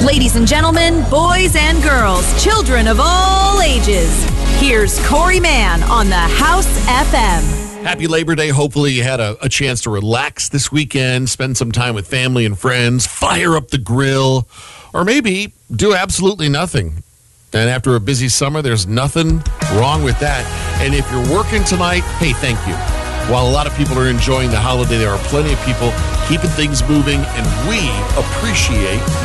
Ladies and gentlemen, boys and girls, children of all ages, here's Corey Mann on the House FM. Happy Labor Day. Hopefully you had a chance to relax this weekend, spend some time with family and friends, fire up the grill, or maybe do absolutely nothing. And after a busy summer, there's nothing wrong with that. And if you're working tonight, hey, thank you. While a lot of people are enjoying the holiday, there are plenty of people keeping things moving, and we appreciate